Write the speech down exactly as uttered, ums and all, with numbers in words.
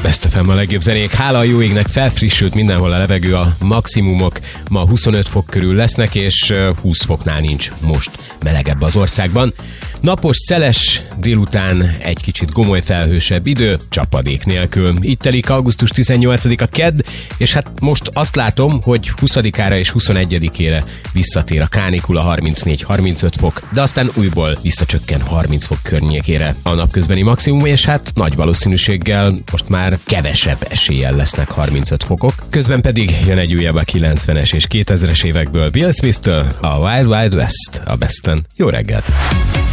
Best ef em a legjobb zenék. Hála a jó égnek, felfrissült mindenhol a levegő, a maximumok ma huszonöt fok körül lesznek, és húsz foknál nincs most melegebb az országban. Napos, szeles, délután egy kicsit gomoly felhősebb idő, csapadék nélkül. Így telik augusztus tizennyolcadika kedd, és hát most azt látom, hogy huszadikára és huszonegyedikére visszatér a kánikula, harmincnégy-harmincöt fok, de aztán újból visszacsökken harminc fok környékére a napközbeni maximum, és hát nagy valószínűséggel most már kevesebb eséllyel lesznek harmincöt fokok. Közben pedig jön egy újabb a kilencvenes és kétezres évekből Will Smith-től, a Wild Wild West a Besten. Jó reggelt!